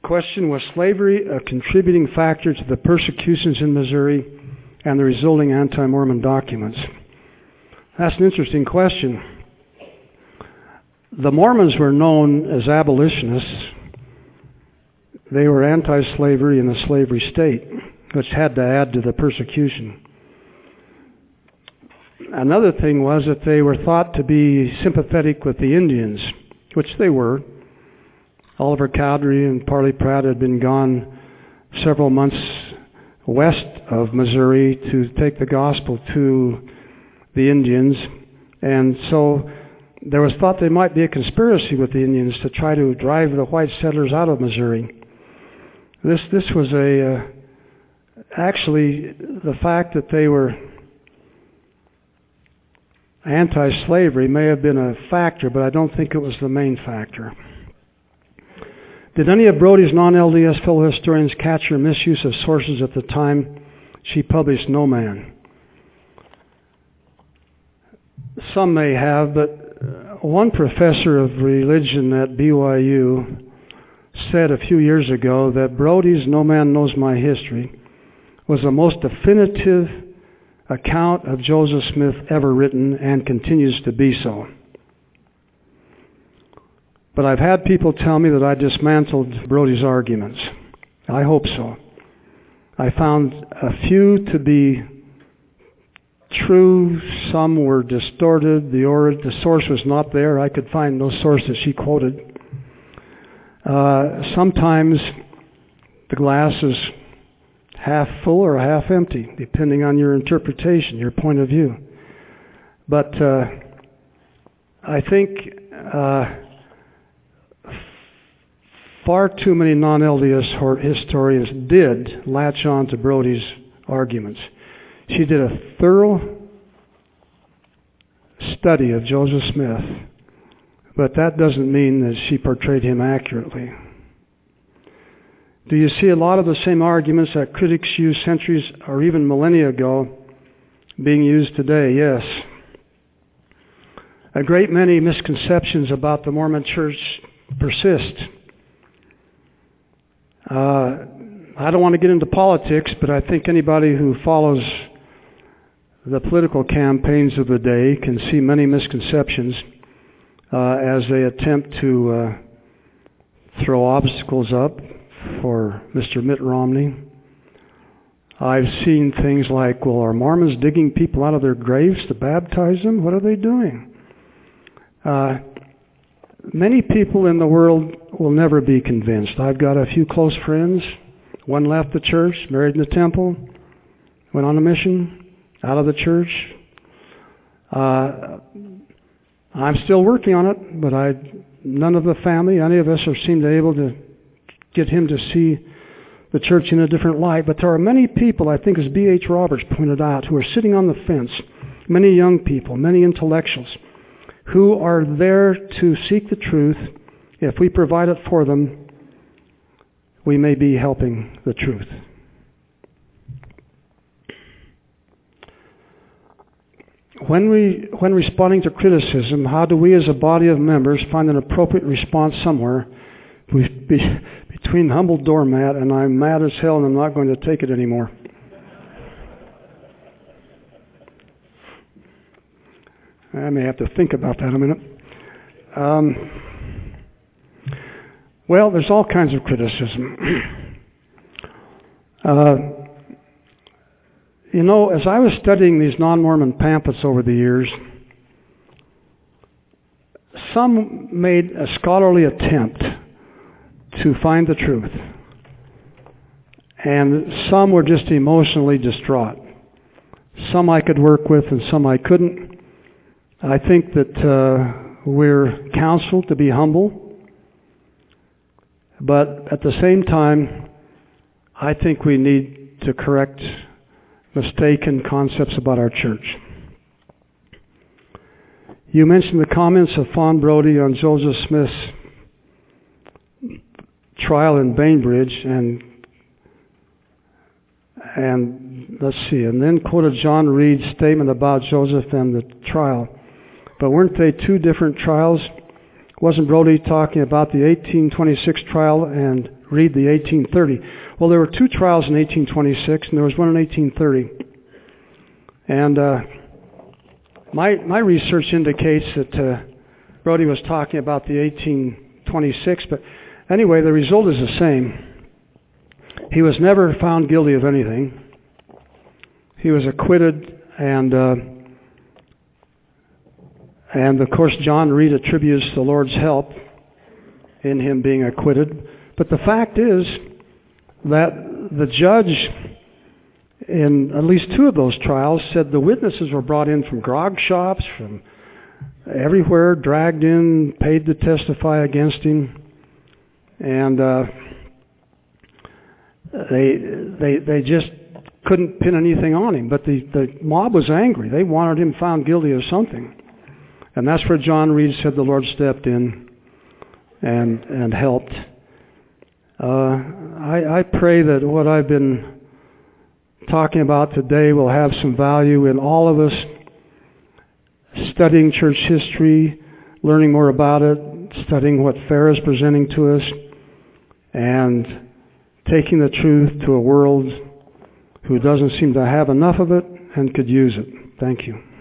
Question: was slavery a contributing factor to the persecutions in Missouri and the resulting anti-Mormon documents? That's an interesting question. The Mormons were known as abolitionists. They were anti-slavery in a slavery state, which had to add to the persecution. Another thing was that they were thought to be sympathetic with the Indians, which they were. Oliver Cowdery and Parley Pratt had been gone several months west of Missouri to take the gospel to the Indians, and so there was thought there might be a conspiracy with the Indians to try to drive the white settlers out of Missouri. This was actually the fact that they were anti-slavery may have been a factor, but I don't think it was the main factor. Did any of Brody's non-LDS fellow historians catch her misuse of sources at the time she published No Man? Some may have, but one professor of religion at BYU said a few years ago that Brody's No Man Knows My History was the most definitive account of Joseph Smith ever written and continues to be so. But I've had people tell me that I dismantled Brody's arguments. I hope so. I found a few to be true, some were distorted, the source was not there. I could find no source that she quoted. Sometimes the glass is half full or half empty, depending on your interpretation, your point of view. But I think far too many non-LDS historians did latch on to Brody's arguments. She did a thorough study of Joseph Smith, but that doesn't mean that she portrayed him accurately. Do you see a lot of the same arguments that critics used centuries or even millennia ago being used today? Yes. A great many misconceptions about the Mormon Church persist. I don't want to get into politics, but I think anybody who follows the political campaigns of the day can see many misconceptions as they attempt to throw obstacles up for Mr. Mitt Romney. I've seen things like, well, are Mormons digging people out of their graves to baptize them? What are they doing? Many people in the world will never be convinced. I've got a few close friends. One left the church, married in the temple, went on a mission, out of the church. I'm still working on it, but none of the family, any of us, have seemed able to get him to see the church in a different light. But there are many people, I think as B.H. Roberts pointed out, who are sitting on the fence, many young people, many intellectuals, who are there to seek the truth. If we provide it for them, we may be helping the truth. When responding to criticism, how do we as a body of members find an appropriate response somewhere between humble doormat and I'm mad as hell and I'm not going to take it anymore? I may have to think about that a minute. Well, there's all kinds of criticism. You know, as I was studying these non-Mormon pamphlets over the years, some made a scholarly attempt to find the truth, and some were just emotionally distraught. Some I could work with and some I couldn't. I think that we're counseled to be humble, but at the same time, I think we need to correct mistaken concepts about our church. You mentioned the comments of Fawn Brody on Joseph Smith's trial in Bainbridge, and let's see, and then quoted John Reed's statement about Joseph and the trial. But weren't they two different trials? Wasn't Brody talking about the 1826 trial and read the 1830? Well, there were two trials in 1826, and there was one in 1830. And my research indicates that Brody was talking about the 1826, but anyway, the result is the same. He was never found guilty of anything. He was acquitted, and of course John Reed attributes the Lord's help in him being acquitted. But the fact is that the judge in at least two of those trials said the witnesses were brought in from grog shops, from everywhere, dragged in, paid to testify against him, and they just couldn't pin anything on him. But the mob was angry. They wanted him found guilty of something. And that's where John Reed said the Lord stepped in and helped. I pray that what I've been talking about today will have some value in all of us studying church history, learning more about it, studying what Fair is presenting to us, and taking the truth to a world who doesn't seem to have enough of it and could use it. Thank you.